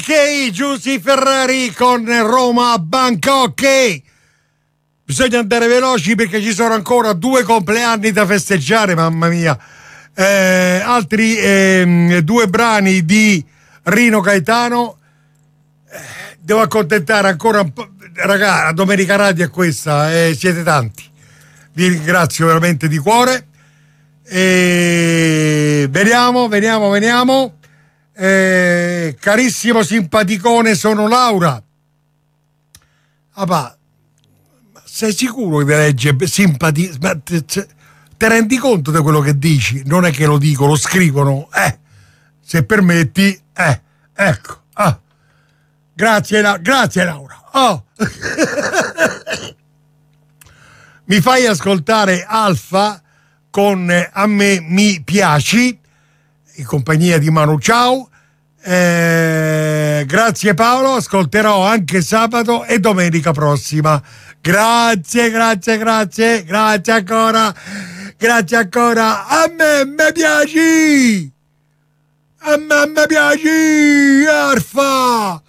Ok, Giussi Ferrari con Roma Bangkok. Bisogna andare veloci perché ci sono ancora 2 compleanni da festeggiare, mamma mia. Altri 2 brani di Rino Gaetano. Devo accontentare ancora un po'. Ragazzi, la Domenica Radio è questa, siete tanti. Vi ringrazio veramente di cuore. Veniamo. Carissimo simpaticone, sono Laura. Ma sei sicuro che legge simpati? Ma te rendi conto di quello che dici? Non è che lo dico, lo scrivono. Se permetti, ecco. Grazie Laura. Mi fai ascoltare Alfa con A me mi piaci, in compagnia di Manu Ciao. Grazie Paolo, ascolterò anche sabato e domenica prossima. Grazie ancora. A me mi piaci. Alfa.